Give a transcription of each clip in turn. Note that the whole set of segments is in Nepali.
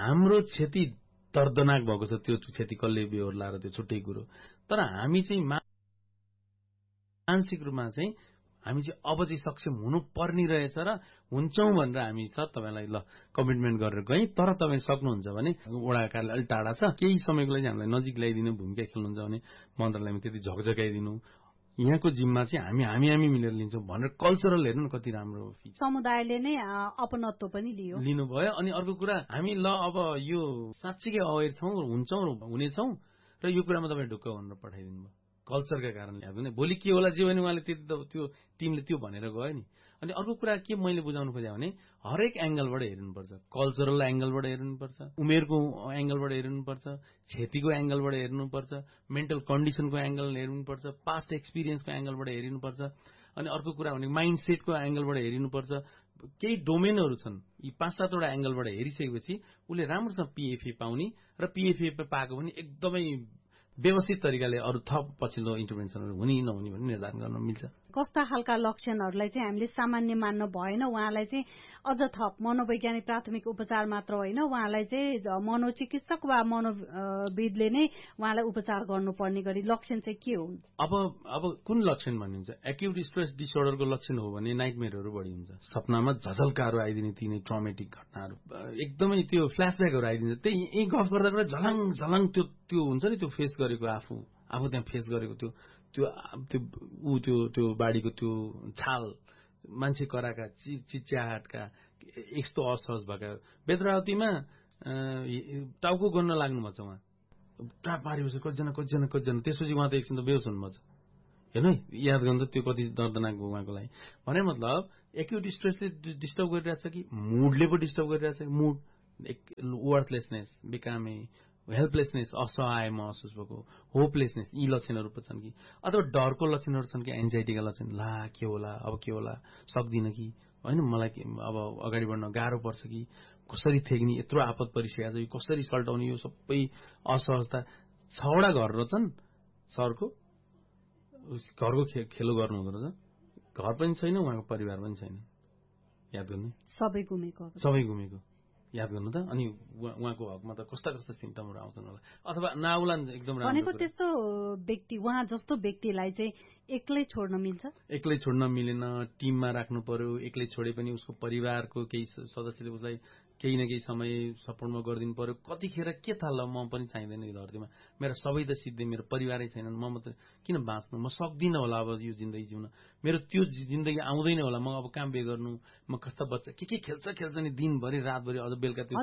हाम्रो क्षति दर्दनाक भएको छ, त्यो क्षति कसले बेहोर्ला र त्यो छुट्टै कुरो। तर हामी चाहिँ मानसिक रूपमा चाहिँ हामी चाहिँ अब चाहिँ सक्षम हुनु पर्ने रहेछ र हुन्छौं भनेर हामी सर तपाईलाई ल कमिटमेन्ट गरेर गएँ। तर तपाईँ सक्नुहुन्छ भने वडा कार्यालय अलि टाढा छ, केही समयको लागि हामीलाई नजिक ल्याइदिनु, भूमिका खेल्नुहुन्छ भने मन्त्रालयमा त्यति झकझकाइदिनु, यहाँको जिम्मा चाहिँ हामी मिलेर लिन्छौँ भनेर कल्चरल हेर्नु न कति राम्रो। समुदायले नै अपनत्व पनि लिनुभयो। अनि अर्को कुरा, हामी ल अब यो साँच्चीकै अवेर छौँ, हुन्छौँ र हुनेछौँ र यो कुरामा तपाईँ ढुक्क भनेर पठाइदिनु भयो कल्चरका कारणले। अब भोलि के होला जे भने उहाँले त्यति त्यो टिमले त्यो भनेर गयो नि। अनि अर्को कुरा के मैले बुझाउनु खोजेँ भने हरेक एंगलबाट हेर्नुपर्छ, कल्चरल एंगलबाट हेर्नुपर्छ, उमेरको एंगलबाट हेर्नुपर्छ, क्षतिको एंगलबाट हेर्नुपर्छ, मेन्टल कन्डिसनको एंगल हेर्नुपर्छ, पास्ट एक्सपिरियन्सको एंगलबाट हेर्नुपर्छ। अनि अर्को कुरा भने माइन्डसेटको एंगलबाट हेर्नुपर्छ। केही डोमेनहरू छन्, यी 5-7वटा एंगलबाट हेरिसकेपछि उसले राम्रोसँग पीएफए पाउने र पीएफए पाएको पनि एकदमै व्यवस्थित तरिकाले अरू थप पछिल्लो इन्टरभेन्सनहरू हुने नहुने भन्ने निर्धारण गर्न मिल्छ। कस्ता खालका लक्षणहरूलाई चाहिँ हामीले सामान्य मान्न भएन, उहाँलाई चाहिँ अझ थप मनोवैज्ञानिक प्राथमिक उपचार मात्र होइन, उहाँलाई चाहिँ मनोचिकित्सक वा मनोविदले नै उहाँलाई उपचार गर्नुपर्ने गरी लक्षण चाहिँ के हुन्? अब कुन लक्षण भन्नुहुन्छ? एक्युट स्ट्रेस डिसअर्डरको लक्षण हो भने नाइटमेयरहरू बढी हुन्छ, सपनामा झझल्काहरू आइदिने, तिनै ट्रमेटिक घटनाहरू, एकदमै त्यो फ्ल्यासब्याकहरू आइदिन्छ। त्यही गफ गर्दा गर्दा झलङ झलङ त्यो हुन्छ नि, त्यो फेस गरेको आफू त्यहाँ फेस गरेको त्यो बाढीको त्यो छाल, मान्छे कराका चिच्याहाटका यस्तो असहज भएका। बेद्रावतीमा टाउको गर्न लाग्नुभएको छ, उहाँ ट्राप पारेपछि कतिजना त्यसपछि उहाँ त एकछिन त बेहोस हुनुभएको छ। हेर्नु है, याद गर्नु त त्यो कति दर्दनाक भयो उहाँको लागि। भने मतलब एक्युट स्ट्रेसले डिस्टर्ब गरिरहेछ कि मुडले पो डिस्टर्ब गरिरहेछ। मुड, वर्थलेसनेस, बेकामे, हेल्पलेसनेस, असहाय महसुस भएको, होपलेसनेस, यी लक्षणहरू पो छन् कि अथवा डरको लक्षणहरू छन् कि एन्जाइटीका लक्षण, ला के होला अब के होला, सक्दिनँ कि होइन, मलाई अब अगाडि बढ्न गाह्रो पर्छ कि, कसरी थेग्ने, यत्रो आपत परिसकेको छ, यो कसरी सल्टाउने, यो सबै असहजता। 6वटा घर रहेछन् सरको, घरको खेलो गर्नु हुँदो रहेछ, घर पनि छैन, उहाँको परिवार पनि छैन। याद गर्नु, सबै गुमेको याद गर्नु त। अनि उहाँको हकमा त कस्ता सिम्टमहरू आउँछन् होला, अथवा नाउलान एकदम राम्रो भनेको त्यस्तो व्यक्ति, उहाँ जस्तो व्यक्तिलाई चाहिँ एक्लै छोड्न मिल्छ? एक्लै छोड्न मिलेन, टिममा राख्नु पर्यो। एक्लै छोडे पनि उसको परिवारको केही सदस्यले उसलाई केही न केही समय सपोर्टमा गरिदिनु पर्यो। कतिखेर के थाहा, म पनि चाहिँदैन यो धरतीमा, मेरो सबै त सिद्धि, मेरो परिवारै छैनन्, म मात्र किन बाँच्नु, म सक्दिनँ होला अब यो जिन्दगी जिउन, मेरो त्यो जिन्दगी आउँदैन होला, म अब काम बे गर्नु, म कस्ता बच्चा के खेल्छ नि दिनभरि रातभरि, अझ बेलुका त्यो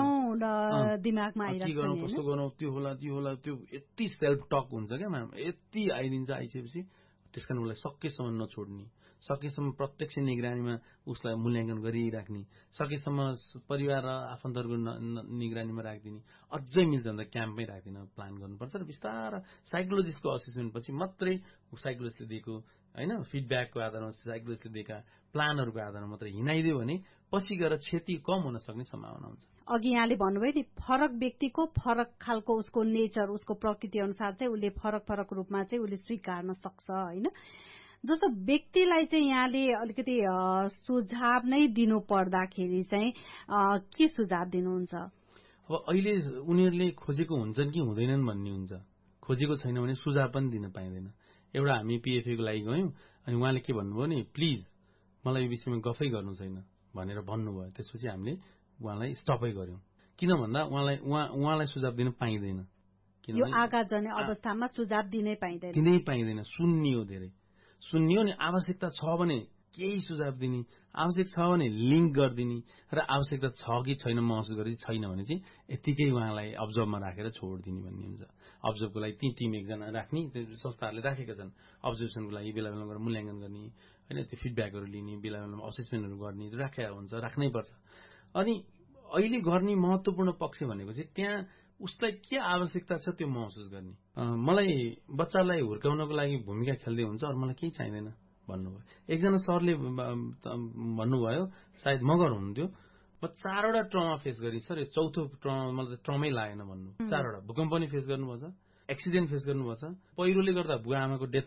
दिमागमा के गरौँ, कस्तो गरौँ, त्यो होला त्यो यति सेल्फ टक हुन्छ क्या म्याम, यति आइसकेपछि त्यस कारण उसलाई सकेसम्म नछोड्ने, सकेसम्म प्रत्यक्ष निगरानीमा उसलाई मूल्याङ्कन गरिराख्ने, सकेसम्म परिवार र आफन्तहरूको निगरानीमा राखिदिने, अझै मिल्छ भने त क्याम्पमै राखिदिन प्लान गर्नुपर्छ र बिस्तारै साइकोलोजिस्टको असेसमेन्ट पछि मात्रै साइकोलोजिस्टले दिएको होइन फिडब्याकको आधारमा, साइकोलोजिस्टले दिएका प्लानहरूको आधारमा मात्रै हिँडाइदियो भने पछि गएर क्षति कम हुन सक्ने सम्भावना हुन्छ। अघि यहाँले भन्नुभयो नि, फरक व्यक्तिको फरक खालको उसको नेचर, उसको प्रकृति अनुसार चाहिँ उसले फरक रूपमा चाहिँ उसले स्वीकार्न सक्छ होइन। जस्तो व्यक्तिलाई चाहिँ यहाँले अलिकति सुझाव नै दिनु पर्दाखेरि चाहिँ के सुझाव दिनुहुन्छ? अब अहिले उनीहरूले खोजेको हुन्छन् कि हुँदैनन् भन्ने हुन्छ, खोजेको छैन भने सुझाव पनि दिन पाइँदैन। एउटा हामी पीएफए को लागि गयौँ, अनि उहाँले के भन्नुभयो नि, प्लिज मलाई यो विषयमा गफै गर्नु छैन भनेर भन्नुभयो। त्यसपछि हामीले उहाँलाई स्टपै गर्यौं। किन भन्दा उहाँलाई सुझाव दिन पाइँदैन, यो आगाजने अवस्थामा सुझाव दिनै पाइँदैन। सुन्नियो, धेरै सुन्नियो नि, आवश्यकता छ भने केही सुझाव दिने, आवश्यक छ भने लिङ्क गरिदिने, र आवश्यकता छ कि छैन महसुस गरी छैन भने चाहिँ यतिकै उहाँलाई अब्जर्भमा राखेर छोडिदिने भन्ने हुन्छ। अब्जर्भको लागि ती टिम एकजना राख्ने, संस्थाहरूले राखेका छन् अब्जर्भेसनको लागि, बेला बेलामा गएर मूल्याङ्कन गर्ने होइन, त्यो फिडब्याकहरू लिने, बेला बेलामा असेसमेन्टहरू गर्ने राखेका हुन्छ, राख्नै पर्छ। अनि अहिले गर्ने महत्वपूर्ण पक्ष भनेको चाहिँ त्यहाँ उसलाई के आवश्यकता छ त्यो महसुस गर्ने। मलाई बच्चालाई हुर्काउनको लागि भूमिका खेल्दै हुन्छ, अरू मलाई केही चाहिँदैन भन्नुभयो। एकजना सरले भन्नुभयो, सायद मगर हुनुहुन्थ्यो, म 4वटा ट्रमा फेस गरेँ सर, यो 4थो ट्रमा मलाई त ट्रमै लागेन भन्नु। 4वटा भूकम्प पनि फेस गर्नुभएको छ, एक्सिडेन्ट फेस गर्नुपर्छ, पहिरोले गर्दा बुवा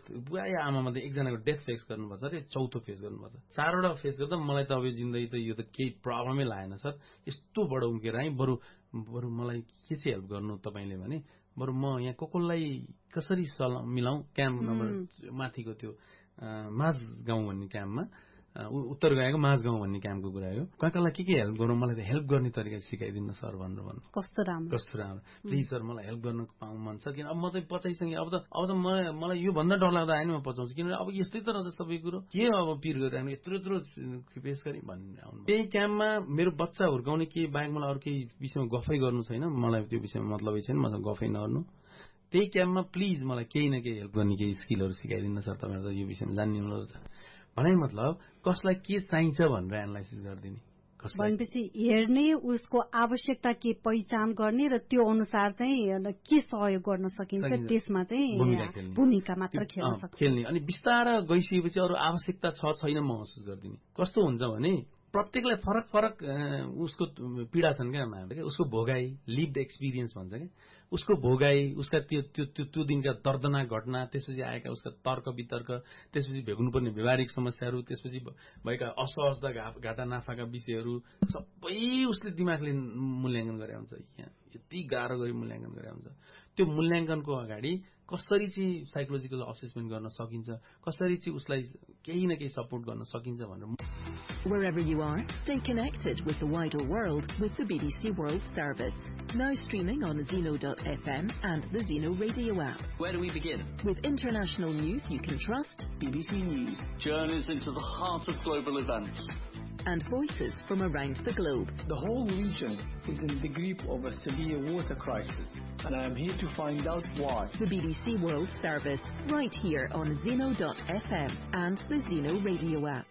या आमा मध्ये एकजनाको डेथ फेस गर्नुपर्छ र चौथो फेस गर्नुपर्छ। 4वटा फेस गर्दा मलाई त अब जिन्दगी त यो त केही प्रब्लमै लागेन सर, यस्तो बडो उम्केर आएँ। बरु मलाई के चाहिँ हेल्प गर्नु तपाईँले भने, बरु म यहाँ कसलाई कसरी मिलाउँ, क्याम्प नम्बर माथिको त्यो माझ गाउँ भन्ने क्याम्पमा, उत्तर गएको माझ गाउँ भन्ने क्याम्पको कुरा हो। कहाँलाई के हेल्प गरौँ, मलाई त हेल्प गर्ने तरिका सिकाइदिनु सर भनेर भन्नु। कस्तो राम्रो प्लिज सर, मलाई हेल्प गर्न पाउँ मन छ। किन अब म चाहिँ पचाइसँगै अब त मलाई यो भन्दा डर लाग्दा आएन, म पचाउँछु। किनभने अब यस्तै त रहेछ सबै कुरो, के अब पिर गरिरहनु, यत्रो फेस गरी भन्ने आउनु। त्यही क्याम्पमा मेरो बच्चा हुर्काउने के बाहेक मलाई अरू केही विषयमा गफै गर्नु छैन। मलाई त्यो विषयमा मतलबै छैन, मसँग गफै नगर्नु। त्यही क्याम्पमा प्लिज मलाई केही न केही हेल्प गर्ने केही स्किलहरू सिकाइदिनु सर, तपाईँहरू त यो विषयमा जान्नुहुन्छ भने, मतलब कसलाई के चाहिन्छ भनेर एनालाइसिस गरिदिने, भनेपछि हेर्ने, उसको आवश्यकता के पहिचान गर्ने र त्यो अनुसार चाहिँ के सहयोग गर्न सकिन्छ त्यसमा चाहिँ भूमिका मात्र खेल्ने। अनि बिस्तारै गइसकेपछि अरू आवश्यकता छैन महसुस गरिदिने। कस्तो हुन्छ भने प्रत्येकलाई फरक उसको पीडा छन् क्या, उसको भोगाई, लिभड एक्सपिरियन्स भन्छ क्या, उसको भोगाई, उसका त्यो दिनका दर्दनाक घटना, त्यसपछि आएका उसका तर्क वितर्क, त्यसपछि भेग्नुपर्ने व्यवहारिक समस्याहरू, त्यसपछि भएका असहजता घाटा नाफाका विषयहरू सबै उसले दिमागले मूल्याङ्कन गरे हुन्छ। यहाँ यति गाह्रो गरी मूल्याङ्कन गरे हुन्छ। त्यो मूल्याङ्कनको अगाडि कसरी चाहिँ साइकोलोजिकल असेसमेन्ट गर्न सकिन्छ, कसरी चाहिँ उसलाई केही न केही सपोर्ट गर्न सकिन्छ भनेर। Wherever you are, stay connected with the wider world with the BBC World Service. Now streaming on Zeno.fm and the Zeno radio app. Where do we begin? With international news you can trust. BBC News. Journeys into the heart of global events. And voices from around the globe. The whole region is in the grip of a severe water crisis, and I am here to find out why. The BBC World Service, right here on Zeno.fm and the Zeno radio app.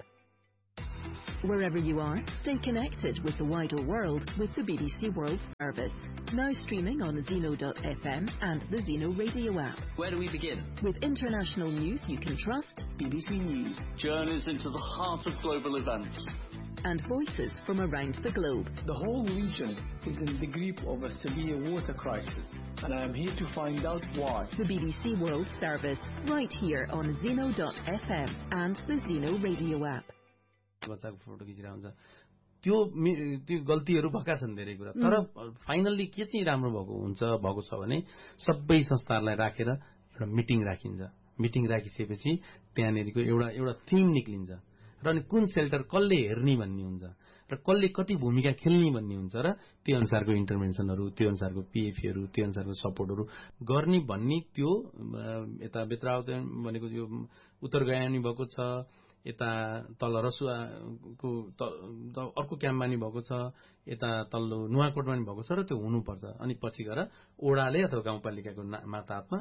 Wherever you are, stay connected with the wider world with the BBC World Service. Now streaming on Zeno.fm and the Zeno radio app. Where do we begin? With international news you can trust. BBC News. Journeys into the heart of global events. And voices from around the globe. The whole region is in the grip of a severe water crisis, and I am here to find out why. The BBC World Service, right here on Zeno.fm and the Zeno radio app. बच्चाको फोटो खिचिरहेको हुन्छ, त्यो गल्तीहरू भएका छन् धेरै कुरा। तर फाइनल्ली के चाहिँ राम्रो भएको छ भने सबै संस्थाहरूलाई राखेर एउटा मिटिङ राखिन्छ। मिटिङ राखिसकेपछि त्यहाँनिरको एउटा थिम निक्लिन्छ र अनि कुन सेल्टर कसले हेर्ने भन्ने हुन्छ र कसले कति भूमिका खेल्ने भन्ने हुन्छ र त्यो अनुसारको इन्टरभेन्सनहरू, त्यो अनुसारको पिएफएहरू, त्यो अनुसारको सपोर्टहरू गर्ने भन्ने त्यो यता बेत्रावत भनेको यो उत्तर गयानी भएको छ, यता तल रसुवाको अर्को क्याम्पमा नि भएको छ, यता तल्लो नुवाकोटमा नि भएको छ र त्यो हुनुपर्छ। अनि पछि गएर ओडाले अथवा गाउँपालिकाको मातहतमा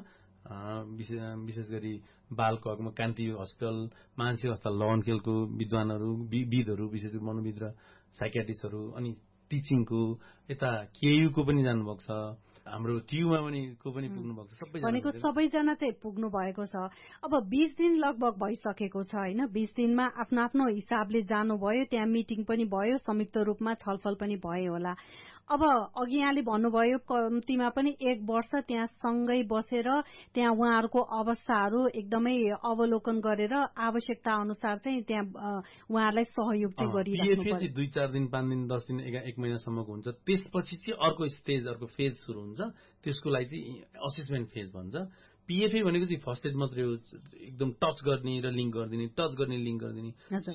विशेष गरी बालको हकमा कान्ति हस्पिटल, मानसिक अस्पताल, लगनखेलको विद्वानहरू, विदहरू, विशेष गरी मनोविद र साइकियाट्रिस्टहरू, अनि टिचिङको यता केयुको पनि जानुभएको छ, हाम्रो टियुमा पनि पुग्नु भएको छ। सबैजना चाहिँ पुग्नु भएको छ। अब 20 दिन लगभग भइसकेको छ हैन। 20 दिनमा आफ्नो हिसाबले जानुभयो, त्यहाँ मिटिङ पनि भयो, संयुक्त रूपमा छलफल पनि भयो होला। अब अघि यहाँले भन्नुभयो कम्तीमा पनि 1 वर्ष त्यहाँ सँगै बसेर त्यहाँ उहाँहरूको अवस्थाहरू एकदमै अवलोकन गरेर आवश्यकता अनुसार चाहिँ त्यहाँ उहाँहरूलाई सहयोग चाहिँ गरिराख्नु पर्छ। 2-4 दिन, 5 दिन, 10 दिन, 1 महिनासम्मको हुन्छ। त्यसपछि चाहिँ अर्को स्टेज, अर्को फेज सुरु हुन्छ। त्यसको लागि चाहिँ असेसमेन्ट फेज भन्छ। पिएफए भनेको चाहिँ फर्स्ट एड मात्रै हो, एकदम टच गर्ने र लिङ्क गरिदिने, टच गर्ने लिङ्क गरिदिने,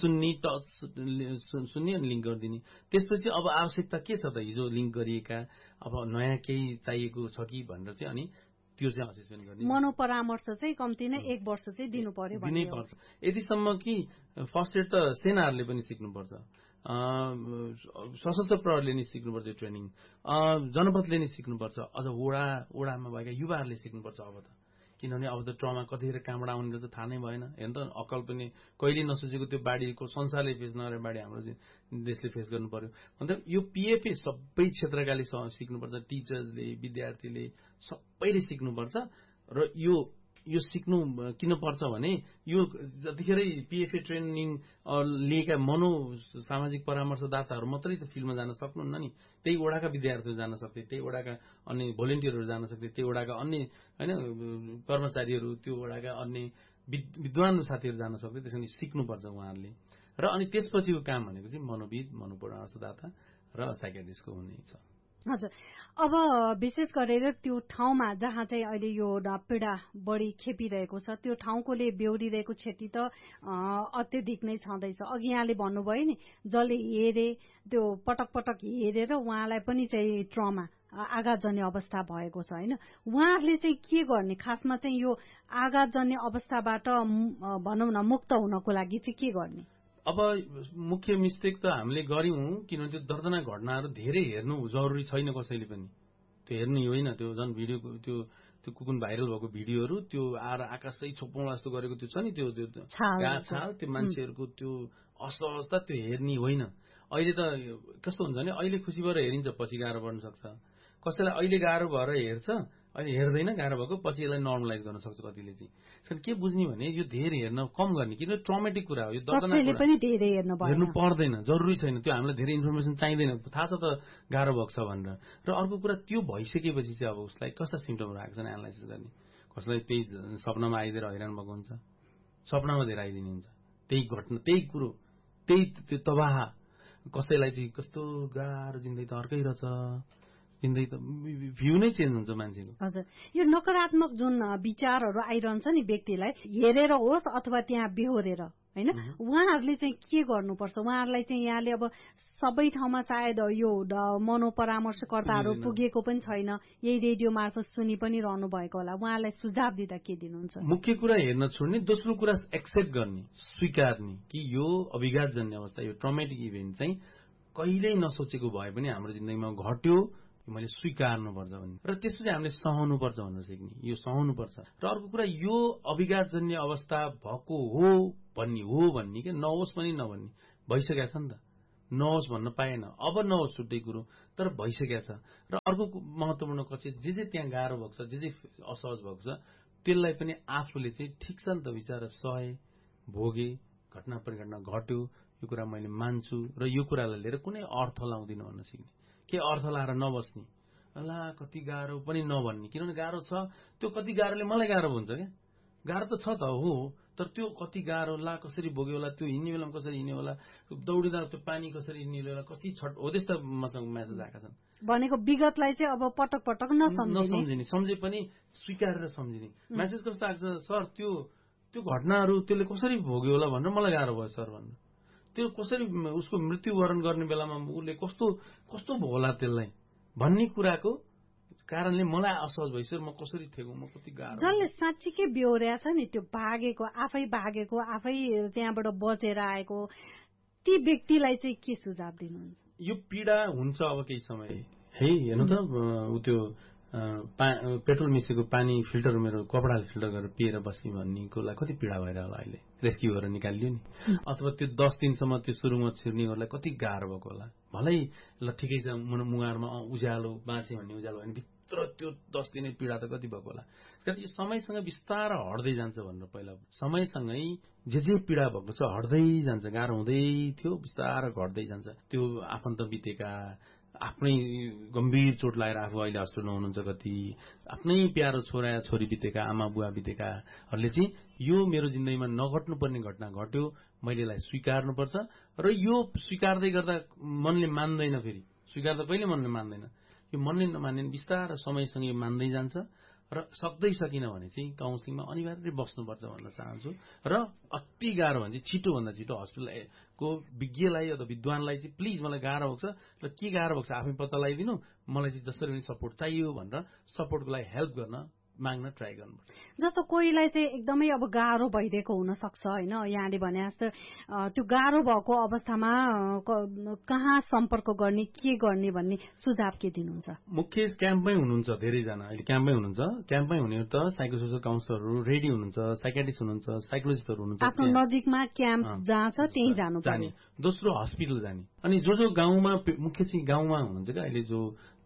सुन्ने अनि लिङ्क गरिदिने। त्यसपछि अब आवश्यकता के छ त, हिजो लिङ्क गरिएका अब नयाँ केही चाहिएको छ कि भनेर चाहिँ अनि त्यो चाहिँ असेसमेन्ट गर्ने। मनोपरामर्श चाहिँ कम्ती नै 1 वर्ष चाहिँ दिनु पर्यो दिनै पर्छ। यतिसम्म कि फर्स्ट एड त सेनाहरूले पनि सिक्नुपर्छ, सशस्त्र प्रहरीले नै सिक्नुपर्छ ट्रेनिङ, जनपदले नै सिक्नुपर्छ, अझ वडामा भएका युवाहरूले सिक्नुपर्छ। अब त किनभने अब त ट्रमा कतिखेर कहाँबाट आउने त थाहा नै भएन। हेर्नु त अक्कल पनि कहिले नसोचेको त्यो बाढीको संसारले फेस नगरेर बाढी हाम्रो देशले फेस गर्नु पर्यो। अन्त यो पिएफए सबै क्षेत्रकाले सिक्नुपर्छ, टिचर्सले, विद्यार्थीले सबैले सिक्नुपर्छ। र यो यो सिक्नु किन पर्छ भने यो जतिखेरै PFA ट्रेनिङ लिएका सामाजिक परामर्शदाताहरू मात्रै त फिल्डमा जान सक्नुहुन्न नि। त्यही वडाका विद्यार्थीहरू जान सक्थे, त्यही वडाका अन्य भोलिन्टियरहरू जान सक्थे, त्यही वडाका अन्य होइन कर्मचारीहरू, त्यो वडाका अन्य विद्वान साथीहरू जान सक्थे। त्यसरी सिक्नुपर्छ उहाँहरूले। र अनि त्यसपछिको काम भनेको चाहिँ मनोविद, मनोपरामर्शदाता र साइकियाट्रिस्टको हुने छ। हजुर, अब विशेष गरेर त्यो ठाउँमा जहाँ चाहिँ अहिले यो पीडा बढी खेपिरहेको छ त्यो ठाउँकोले बेहोरिरहेको क्षति त अत्यधिक नै छँदैछ। अघि यहाँले भन्नुभयो नि, जसले हेरे त्यो पटक पटक हेरेर उहाँलाई पनि चाहिँ ट्रमा आघातजन्य अवस्था भएको छ होइन। उहाँहरूले चाहिँ के गर्ने, खासमा चाहिँ यो आघातजन्य अवस्थाबाट भनौँ न मुक्त हुनको लागि चाहिँ के गर्ने? अब मुख्य मिस्टेक त हामीले गर्यौं, किनभने त्यो दर्दनाक घटनाहरू धेरै हेर्नु जरुरी छैन कसैले पनि। त्यो हेर्नु होइन, त्यो झन् भिडियो त्यो कुन भाइरल भएको भिडियोहरू त्यो आएर आकाशै छोप्पौँला जस्तो गरेको त्यो छ नि, त्यो छाल त्यो मान्छेहरूको त्यो असहजता त्यो हेर्ने होइन। अहिले त कस्तो हुन्छ भने अहिले खुसी भएर हेरिन्छ, पछि गाह्रो पर्न सक्छ। कसैलाई अहिले गाह्रो भएर हेर्छ, अहिले हेर्दैन गाह्रो भएको, पछि यसलाई नर्मलाइज गर्न सक्छ कतिले चाहिँ। त्यसैले के बुझ्ने भने यो धेरै हेर्न कम गर्ने, किन ट्रमेटिक कुरा हो यो, दर्दनाक पनि धेरै हेर्नु पर्दैन, जरुरी छैन। त्यो हामीलाई धेरै इन्फर्मेसन चाहिँदैन, थाहा छ त गाह्रो भएको छ भनेर। र अर्को कुरा त्यो भइसकेपछि चाहिँ अब उसलाई कस्ता सिम्पटमहरू आएको छन् एनालाइसिस गर्ने। कसैलाई त्यही सपनामा आइदिएर हैरान भएको हुन्छ, सपनामा धेरै आइदिने हुन्छ, त्यही घटना त्यही कुरो त्यही त्यो तबाह। कसैलाई चाहिँ कस्तो गाह्रो जिन्दगी त अर्कै रहेछ, जिन्दगी त भ्यू नै चेन्ज हुन्छ मान्छेको। हजुर, यो नकारात्मक जुन विचारहरू आइरहन्छ नि व्यक्तिलाई, हेरेर होस् अथवा त्यहाँ बेहोरेर होइन, उहाँहरूले चाहिँ के गर्नुपर्छ? उहाँहरूलाई चाहिँ यहाँले अब सबै ठाउँमा सायद यो मनोपरामर्शकर्ताहरू पुगेको पनि छैन, यही रेडियो मार्फत सुनि पनि रहनु भएको होला, उहाँहरूलाई सुझाव दिँदा के दिनुहुन्छ? मुख्य कुरा हेर्न छोड्ने, दोस्रो कुरा एक्सेप्ट गर्ने, स्वीकार्ने कि यो अभिघातजन्य अवस्था, यो ट्रमेटिक इभेन्ट चाहिँ कहिल्यै नसोचेको भए पनि हाम्रो जिन्दगीमा घट्यो, मैले स्वीकार्नुपर्छ भन्ने। र त्यसपछि हामीले सहनुपर्छ भनेर सिक्ने, यो सहनुपर्छ। र अर्को कुरा यो अभिघातजन्य अवस्था भएको हो भन्ने के नहोस् पनि नभन्ने, भइसकेको छ नि त, नहोस् भन्न पाएन, अब नहोस् छुट्टै कुरो, तर भइसकेको छ। र अर्को महत्वपूर्ण कक्षा जे त्यहाँ गाह्रो भएको छ, जे असहज भएको छ, त्यसलाई पनि आफूले चाहिँ ठिक छ नि त विचार सहे, भोगे, घटना परिघटना घट्यो, यो कुरा मैले मान्छु र यो कुरालाई लिएर कुनै अर्थ लाउँदिन भन्न सिक्ने। के अर्थ लाएर नबस्ने, ला कति गाह्रो पनि नभन्ने, किनभने गाह्रो छ, त्यो कति गाह्रोले मलाई गाह्रो हुन्छ क्या, गाह्रो त छ त हो, तर त्यो कति गाह्रो, ला कसरी भोग्यो होला, त्यो हिँड्ने बेलामा कसरी हिँड्यो होला, दौडिँदा त्यो पानी कसरी हिँड्ने होला, कति छट हो, त्यस्ता मसँग म्यासेज आएका छन्। भनेको विगतलाई चाहिँ अब पटक पटक नसम्झिने, सम्झे पनि स्वीकारेर सम्झिने। म्यासेज कस्तो आएको छ, सर त्यो घटनाहरू त्यसले कसरी भोग्यो होला भनेर मलाई गाह्रो भयो सर भनेर, त्यो कसरी उसको मृत्युवरण गर्ने बेलामा उसले कस्तो होला त्यसलाई भन्ने कुराको कारणले मलाई असहज भइसक्यो, म कसरी थिएँ, म कति गाह्रो। जसले साँच्चीकै बेहोर्या छ नि, त्यो आफै भागेको आफै त्यहाँबाट बचेर आएको ती व्यक्तिलाई चाहिँ के सुझाव दिनुहुन्छ? यो पीडा हुन्छ अब केही समय है, हेर्नु त त्यो पेट्रोल मिसेको पानी फिल्टर मेरो कपडाले फिल्टर गरेर पिएर बस्ने भन्नेकोलाई कति पीडा भएर होला, अहिले रेस्क्यु गरेर निकालियो नि। अथवा त्यो 10 दिनसम्म त्यो सुरुमा छिर्नेहरूलाई कति गाह्रो भएको होला, भलै ल ठिकै छ मुहारमा उज्यालो बाँचे भन्ने उज्यालो भने भित्र त्यो 10 दिने पीडा त कति भएको होला। यो समयसँग बिस्तार हट्दै जान्छ भनेर पहिला समयसँगै जे पीडा भएको छ हट्दै जान्छ, गाह्रो हुँदै थियो बिस्तार घट्दै जान्छ। त्यो आफन्त बितेका, आफ्नै गम्भीर चोट लागेर आफू अहिले हस्पिटलमा हुनुहुन्छ, कति आफ्नै प्यारो छोरा छोरी बितेका, आमा बुवा बितेकाहरूले चाहिँ यो मेरो जिन्दगीमा नघट्नुपर्ने घटना घट्यो, मैले यसलाई स्वीकार्नुपर्छ। र यो स्वीकार्दै गर्दा मनले मान्दैन, फेरि स्वीकार्दा कहिले मनले मान्दैन, यो मनले नमाने बिस्तार समयसँग यो मान्दै जान्छ। र सक्दै सकिन भने चाहिँ काउन्सिलिङमा अनिवार्य बस्नुपर्छ भन्न चाहन्छु। र अति गाह्रो भने चाहिँ छिटोभन्दा छिटो हस्पिटलको विज्ञलाई अथवा विद्वानलाई चाहिँ प्लिज मलाई गाह्रो भएको छ र के गाह्रो भएको छ आफै पत्ता लगाइदिनु, मलाई चाहिँ जसरी पनि सपोर्ट चाहियो भनेर सपोर्टको लागि हेल्प गर्न माग्न ट्राई गर्नुपर्छ। जस्तो कोहीलाई चाहिँ एकदमै अब गाह्रो भइदिएको हुनसक्छ होइन, यहाँले भने जस्तो त्यो गाह्रो भएको अवस्थामा कहाँ सम्पर्क गर्ने, के गर्ने भन्ने सुझाव के दिनुहुन्छ? मुख्य क्याम्पमै हुनुहुन्छ धेरैजना, अहिले क्याम्पमै हुनुहुन्छ, क्याम्पमै हुने त साइकोसोसियल काउन्सिलरहरू रेडी हुनुहुन्छ, साइकियाट्रिस्ट हुनुहुन्छ, साइकोलोजिस्टहरू हुनुहुन्छ, आफ्नो नजिकमा क्याम्प जहाँ छ त्यही जाने। दोस्रो हस्पिटल जाने, अनि जो गाउँमा मुख्य चाहिँ गाउँमा हुनुहुन्छ क्या अहिले जो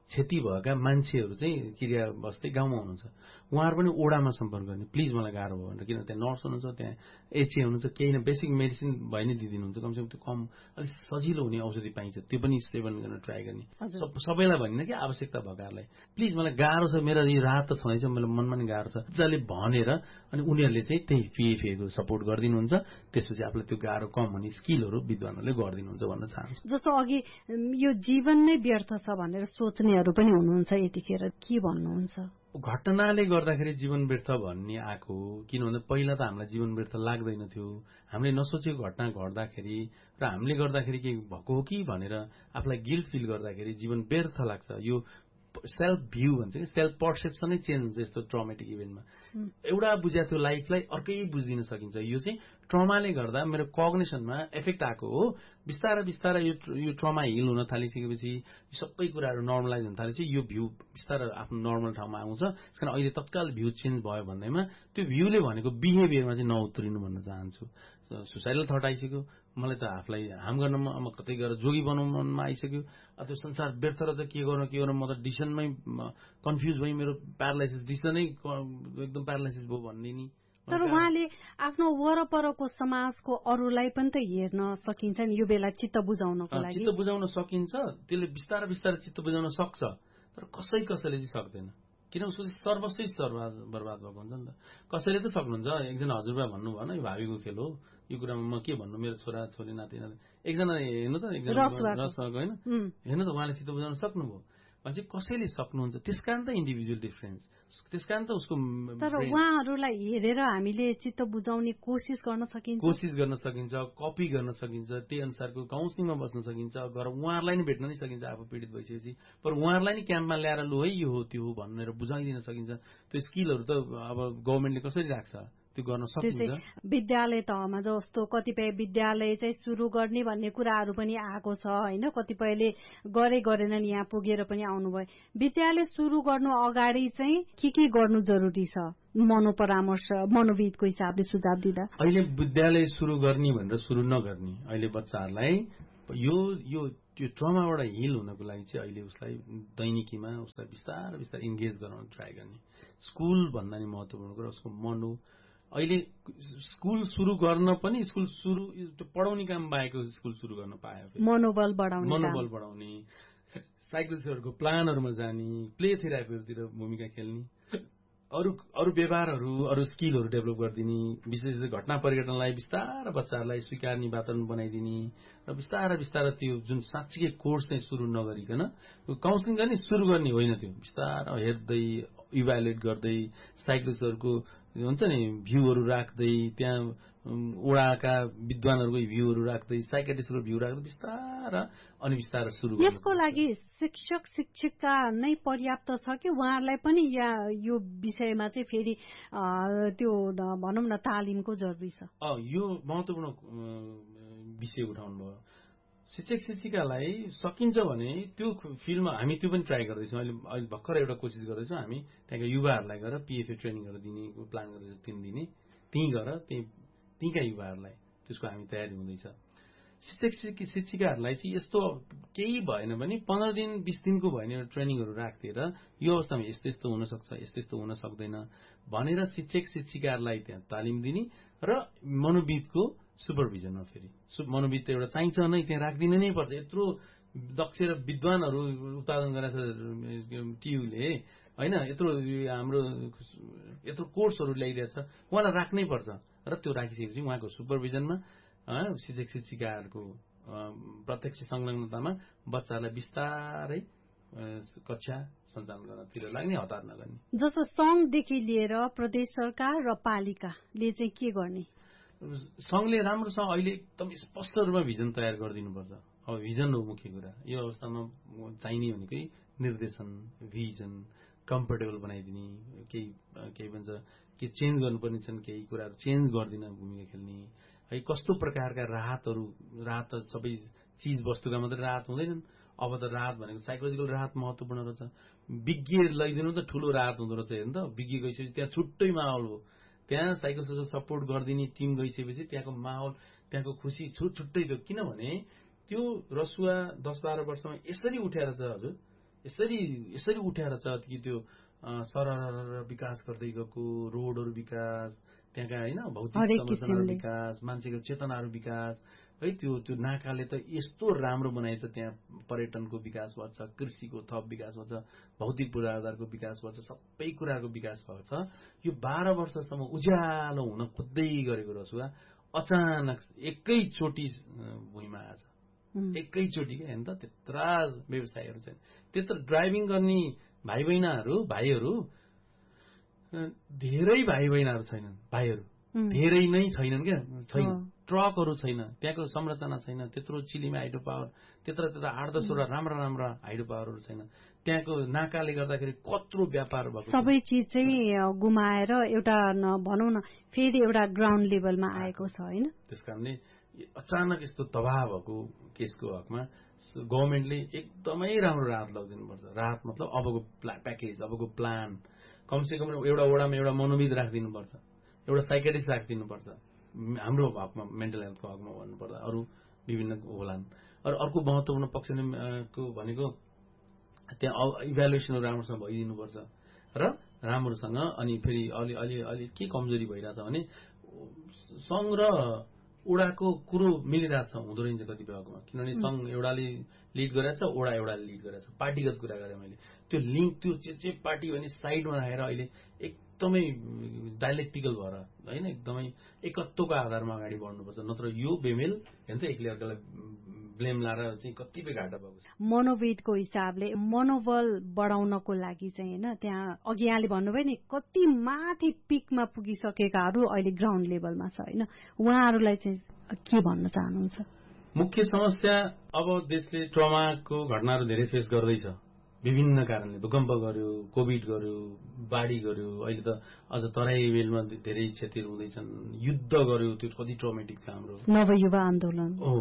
क्षति भएका मान्छेहरू चाहिँ क्रिया बस्दै गाउँमा हुनुहुन्छ, उहाँहरू पनि ओडामा सम्पर्क गर्ने, प्लिज मलाई गाह्रो भयो भनेर। किन त्यहाँ नर्स हुनुहुन्छ, त्यहाँ एचए हुनुहुन्छ, केही न बेसिक मेडिसिन भए नै दिदिनुहुन्छ, कमसेकम त्यो कम अलिक सजिलो हुने औषधि पाइन्छ, त्यो पनि सेवन गर्न ट्राई गर्ने। सबैलाई भनिन कि आवश्यकता भएकाहरूलाई प्लिज मलाई गाह्रो छ, मेरो यो राहत त छँदैछ, मेरो मनमा नि गाह्रो छ जसले भनेर, अनि उनीहरूले चाहिँ त्यही पिएफएको सपोर्ट गरिदिनुहुन्छ। त्यसपछि आफूलाई त्यो गाह्रो कम हुने स्किलहरू विद्वानहरूले गरिदिनुहुन्छ भन्न चाहन्छु। जस्तो अघि यो जीवन नै व्यर्थ छ भनेर सोच्नेहरू पनि हुनुहुन्छ, यतिखेर के भन्नुहुन्छ? घटनाले गर्दाखेरि जीवन व्यर्थ भन्ने आएको, किन भन्दा पहिला त हामीलाई जीवन व्यर्थ लाग्दैन थियो। हामीले नसोचेको घटना घट्दाखेरि र हामीले गर्दाखेरि के भएको हो कि भनेर आफूलाई गिल्ट फिल गर्दाखेरि जीवन व्यर्थ लाग्छ। यो सेल्फ भ्यू भन्छ कि सेल्फ पर्सेप्सनै चेन्ज हुन्छ यस्तो ट्रमेटिक इभेन्टमा। एउटा बुझ्या थियो लाइफलाई अर्कै बुझिदिन सकिन्छ। यो चाहिँ ट्रमाले गर्दा मेरो कग्निसनमा इफेक्ट आएको हो। बिस्तारै बिस्तारै यो ट्रमा हिल हुन थालिसकेपछि सबै कुराहरू नर्मलाइज हुन थालेपछि यो भ्यू बिस्तारै आफ्नो नर्मल ठाउँमा आउँछ। त्यसकारण अहिले तत्काल भ्यू चेन्ज भयो भन्दैमा त्यो भ्यूले भनेको बिहेभियरमा चाहिँ नउत्रिनु भन्न चाहन्छु। सुसाइडल थट आइसक्यो, मलाई त आफूलाई हार्म गर्नमा, अब कतै गएर जोगी बनाउनमा आइसक्यो, त्यो संसार व्यर्थ रहेछ, के गर्नु म त डिसिसनमै कन्फ्युज भएँ, मेरो प्यारालाइसिस डिसिसनै एकदम प्यारालाइसिस भयो भन्ने नि। तर उहाँले आफ्नो वरपरको समाजको अरूलाई पनि त हेर्न सकिन्छ नि यो बेला चित्त बुझाउनको लागि। चित्त बुझाउन सकिन्छ, त्यसले बिस्तारै बिस्तारै चित्त बुझाउन सक्छ, तर कसैले चाहिँ सक्दैन। किन उसको सर्वस्वै बर्बाद भएको हुन्छ नि त। कसैले त सक्नुहुन्छ। एकजना हजुरबा भन्नु भएन यो भावीको खेल हो, यो कुरामा म के भन्नु, मेरो छोरा छोरी नाति एकजना हेर्नु त, एकजना रसको होइन हेर्नु त, उहाँले चित्त बुझाउन सक्नुभयो भने चाहिँ कसैले सक्नुहुन्छ। त्यसकारण त इन्डिभिजुअल डिफरेन्स, त्यसकारण त उसको। तर उहाँहरूलाई हेरेर हामीले चित्त बुझाउने कोसिस गर्न सकिन्छ, कपी गर्न सकिन्छ, त्यही अनुसारको काउन्सिलिङमा बस्न सकिन्छ, गएर उहाँहरूलाई नै भेट्न नै सकिन्छ आफू पीडित भइसकेपछि। पर उहाँहरूलाई नै क्याम्पमा ल्याएर लु है यो हो त्यो हो भनेर बुझाइदिन सकिन्छ। त्यो स्किलहरू त अब गभर्मेन्टले कसरी राख्छ, त्यो गर्न सकिन्छ। विद्यालय तहमा जस्तो कतिपय विद्यालय चाहिँ सुरु गर्ने भन्ने कुराहरू पनि आएको छ होइन, कतिपयले गरेनन्, यहाँ पुगेर पनि आउनुभयो। विद्यालय सुरु गर्नु अगाडि चाहिँ के गर्नु जरुरी छ मनोपरामर्श मनोविदको हिसाबले सुझाव दिँदा? अहिले विद्यालय सुरु गर्ने भनेर सुरु नगर्ने, अहिले बच्चाहरूलाई यो त्यो ट्रमाबाट हिल हुनको लागि चाहिँ अहिले उसलाई दैनिकीमा उसलाई बिस्तारै बिस्तारै इन्गेज गराउन ट्राई गर्ने। स्कुल भन्दा नि महत्त्वपूर्ण कुरा उसको मनो। अहिले स्कुल सुरु गर्न पनि स्कुल सुरु पढाउने काम बाहेक स्कुल सुरु गर्न पायो, मनोबल बढाउने, साइकोलोजीहरूको प्लानहरूमा जाने, प्ले थेरापीहरूतिर भूमिका खेल्ने, अरू व्यवहारहरू अरू स्किलहरू डेभलप गरिदिने, विशेष घटना परिघटनालाई बिस्तारै बच्चाहरूलाई स्वीकार्ने वातावरण बनाइदिने र बिस्तारै बिस्तारै त्यो जुन साँच्चीकै कोर्स चाहिँ सुरु नगरिकन काउन्सिलिङ गर्ने सुरु गर्ने होइन, त्यो बिस्तारै हेर्दै इभ्यालुएट गर्दै साइकोलोजीहरूको हुन्छ नि भ्यूहरू राख्दै, त्यहाँ ओडाका विद्वानहरूको भ्यूहरू राख्दै, साइकेट्रिस्टहरूको भ्यू राख्दै बिस्तारै अनि बिस्तारै सुरु। यसको लागि शिक्षक शिक्षिका नै पर्याप्त छ कि उहाँहरूलाई पनि यो विषयमा चाहिँ फेरि त्यो भनौँ न तालिमको जरुरी छ? यो महत्त्वपूर्ण विषय उठाउनु भयो। शिक्षक शिक्षिकालाई सकिन्छ भने त्यो फिल्डमा हामी त्यो पनि ट्राई गर्दैछौँ। अहिले भर्खर एउटा कोसिस गर्दैछौँ हामी, त्यहाँका युवाहरूलाई गएर पिएफए ट्रेनिङहरू दिने प्लान गर्दैछौँ। 3 दिने त्यहीँ गएर त्यहीँका युवाहरूलाई त्यसको हामी तयारी हुँदैछ। शिक्षक शिक्षिकाहरूलाई चाहिँ यस्तो केही भएन भने 15 दिन 20 दिनको भयो भने ट्रेनिङहरू राखिदिएर यो अवस्थामा यस्तो यस्तो हुनसक्छ, यस्तो यस्तो हुन सक्दैन भनेर शिक्षक शिक्षिकाहरूलाई त्यहाँ तालिम दिने र मनोविदको सुपरभिजनमा फेरि मनोविद त एउटा चाहिन्छ नै, त्यहाँ राखिदिन नै पर्छ। यत्रो दक्ष र विद्वानहरू उत्पादन गरेछ टियुले होइन, यत्रो हाम्रो यत्रो कोर्सहरू ल्याइदिएछ, उहाँलाई राख्नै पर्छ। र त्यो राखिसकेपछि उहाँको सुपरभिजनमा शिक्षक शिक्षिकाहरूको प्रत्यक्ष संलग्नतामा बच्चाहरूलाई बिस्तारै कक्षा सञ्चालन गर्नतिर लाग्ने, हतार नगर्ने। जस्तो संघदेखि लिएर प्रदेश सरकार र पालिकाले चाहिँ के गर्ने? संघले राम्रोसँग अहिले एकदम स्पष्ट रूपमा भिजन तयार गरिदिनुपर्छ। अब भिजन हो मुख्य कुरा। यो अवस्थामा चाहिने भनेकै निर्देशन, भिजन, कम्फर्टेबल बनाइदिने, केही भन्छ के चेन्ज गर्नुपर्ने छन्, केही कुराहरू चेन्ज गर्दिन भूमिका खेल्ने है। कस्तो प्रकारका राहत त सबै चिज वस्तुका मात्रै राहत हुँदैनन्। अब त राहत भनेको साइकोलोजिकल राहत महत्त्वपूर्ण रहेछ। विज्ञ लैदिनु त ठुलो राहत हुँदो रहेछ। हेर्नु त विज्ञ गइसकेपछि त्यहाँ छुट्टै माहौल हो। त्यहाँ साइकोसोसियल सपोर्ट गरिदिने टिम गइसकेपछि त्यहाँको माहौल, त्यहाँको खुसी छुट्टै थियो। किनभने त्यो रसुवा 10-12 वर्षमा यसरी उठेर छ हजुर, यसरी उठ्याएर छ कि त्यो सरर विकास गर्दै गएको, रोडहरू विकास, त्यहाँका होइन भौतिक संरचनाहरू विकास, मान्छेको चेतनाहरू विकास है, त्यो नाकाले त यस्तो राम्रो बनाएछ। त्यहाँ पर्यटनको विकास भएको छ, कृषिको थप विकास भएको छ, भौतिक पूर्वाधारको विकास भएको छ, सबै कुराको विकास भएको छ। यो 12 वर्षसम्म उज्यालो हुन खोज्दै गरेको रसुवा अचानक एकैचोटि भुइँमा आएछ। एकैचोटि क्या, हेर्नु त त्यत्रा व्यवसायहरू छन्, त्यत्रो ड्राइभिङ गर्ने भाइहरू धेरै भाइबहिनीहरू छैनन्, भाइहरू धेरै नै छैनन् क्या, छैन, ट्रकहरू छैन, त्यहाँको संरचना छैन, त्यत्रो चिलीमा हाइड्रो पावर, त्यत्र 8-10 राम्रा हाइड्रो पावरहरू छैन। त्यहाँको नाकाले गर्दाखेरि कत्रो व्यापार भएको, सबै चिज चाहिँ गुमाएर एउटा भनौँ न फेरि एउटा ग्राउन्ड लेभलमा आएको छ होइन। त्यसकारणले अचानक यस्तो दबाव भएको केसको हकमा गभर्मेन्टले एकदमै राम्रो राहत लगिदिनुपर्छ। राहत मतलब अबको प्याकेज, अबको प्लान, कमसेकम एउटा वडामा एउटा मनोविद राखिदिनुपर्छ, एउटा साइकेट्रिस्ट राखिदिनुपर्छ, हाम्रो हकमा मेन्टल हेल्थको हकमा भन्नुपर्दा अरू विभिन्न होलान्। अर्को महत्त्वपूर्ण पक्ष भनेको त्यहाँ इभ्यालुएसनहरू राम्रोसँग भइदिनुपर्छ र राम्रोसँग। अनि फेरि अलि के कमजोरी भइरहेछ भने सङ्घ र ओडाको कुरो मिलिरहेछ हुँदो रहेछ कतिपय हकमा, किनभने सङ्घ एउटाले लिड गरेछ, ओडा एउटाले लिड गरेछ, पार्टीगत कुरा गरेँ मैले। त्यो लिङ्क त्यो पार्टी भने साइडमा राखेर अहिले एकदमै डाइलेक्टिकल भएर होइन, एकदमै एकत्वको आधारमा अगाडि बढ्नुपर्छ, नत्र यो बेमेल हेर्नु त एकले अर्कालाई ब्लेम लाएर चाहिँ कतिपय घाटा भएको छ। मनोवेदको हिसाबले मनोबल बढाउनको लागि चाहिँ होइन, त्यहाँ अघि यहाँले भन्नुभयो नि कति माथि पिकमा पुगिसकेकाहरू अहिले ग्राउन्ड लेभलमा छ होइन, उहाँहरूलाई चाहिँ के भन्न चाहनुहुन्छ? मुख्य समस्या अब देशले ट्रमा घटनाहरू धेरै फेस गर्दैछ, विभिन्न कारणले, भूकम्प गर्यो, कोभिड गर्यो, बाढी गर्यो, अहिले त अझ तराई बेलमा धेरै क्षतिहरू हुँदैछन्, युद्ध गर्यो, त्यो कति ट्रमेटिक छ हाम्रो नवयुवा आन्दोलन हो,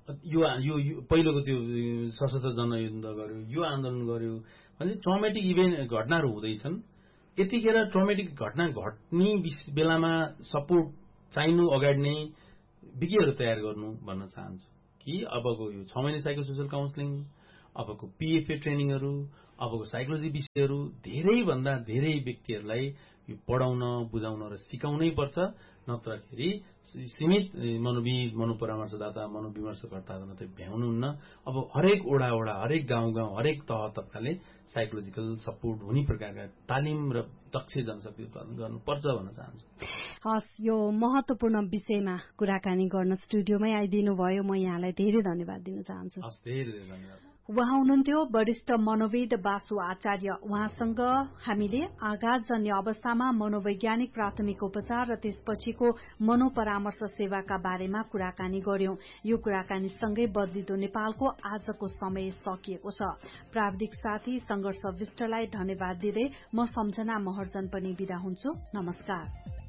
यो पहिलोको त्यो सशस्त्र जनयुद्ध गर्यो, यो आन्दोलन गर्यो भने ट्रमेटिक इभेन्ट घटनाहरू हुँदैछन्। यतिखेर ट्रमेटिक घटना घट्ने बेलामा सपोर्ट चाहिनु अगाडि नै विकिहरू तयार गर्नु भन्न चाहन्छु कि अबको यो 6 महिने साइको सोसल काउन्सिलिङ, अबको पिएफए ट्रेनिङहरू, अबको साइकोलोजी विषयहरू धेरैभन्दा धेरै व्यक्तिहरूलाई यो पढाउन, बुझाउन र सिकाउनै पर्छ, नत्रखेरि सीमित मनोविद, मनोपरामर्शदाता, मनोविमर्शकर्ताहरू मात्रै भ्याउनुहुन्न। अब हरेक ओडा हरेक गाउँ हरेक तह तब्काले साइकोलोजिकल सपोर्ट हुने प्रकारका तालिम र दक्ष जनशक्ति उत्पादन गर्नुपर्छ भन्न चाहन्छु। हस्, यो महत्त्वपूर्ण विषयमा कुराकानी गर्न स्टुडियोमै आइदिनु भयो, म यहाँलाई धेरै धन्यवाद दिन चाहन्छु। हस्, धेरै धन्यवाद। उहाँ हुनुहुन्थ्यो वरिष्ठ मनोविद बासु आचार्य। उहाँसँग हामीले आघातजन्य अवस्थामा मनोवैज्ञानिक प्राथमिक उपचार र त्यसपछिको मनोपरामर्श सेवाका बारेमा कुराकानी गर्यौं। यो कुराकानीसँगै बदलिदो नेपालको आजको समय सकिएको छ। प्राविधिक साथी संघर्ष विष्टलाई धन्यवाद दिँदै म सम्झना महर्जन पनि बिदा हुन्छु। नमस्कार।